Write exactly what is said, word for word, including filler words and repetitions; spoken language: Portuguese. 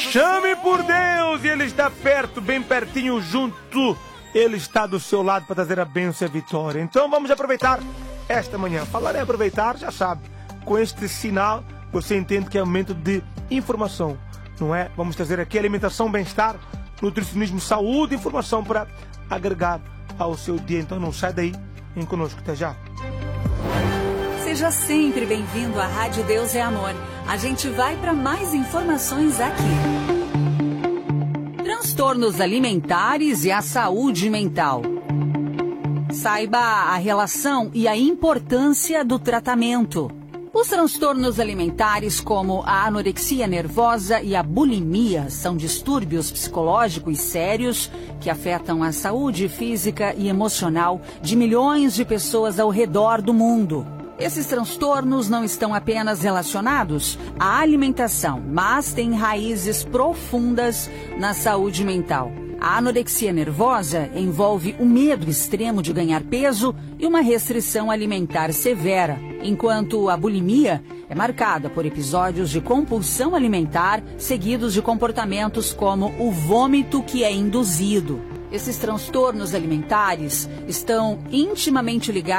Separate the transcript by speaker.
Speaker 1: Chame por Deus e Ele está perto, bem pertinho, junto. Ele está do seu lado para trazer a bênção e a vitória. Então vamos aproveitar esta manhã. Falar em aproveitar, já sabe. Com este sinal, você entende que é momento de informação, não é? Vamos trazer aqui alimentação, bem-estar, nutricionismo, saúde, informação para agregar ao seu dia. Então não sai daí, vem conosco, até já.
Speaker 2: Seja sempre bem-vindo à Rádio Deus é Amor. A gente vai para mais informações aqui. Transtornos alimentares e a saúde mental. Saiba a relação e a importância do tratamento. Os transtornos alimentares, como a anorexia nervosa e a bulimia, são distúrbios psicológicos sérios que afetam a saúde física e emocional de milhões de pessoas ao redor do mundo. Esses transtornos não estão apenas relacionados à alimentação, mas têm raízes profundas na saúde mental. A anorexia nervosa envolve o medo extremo de ganhar peso e uma restrição alimentar severa, enquanto a bulimia é marcada por episódios de compulsão alimentar seguidos de comportamentos como o vômito que é induzido. Esses transtornos alimentares estão intimamente ligados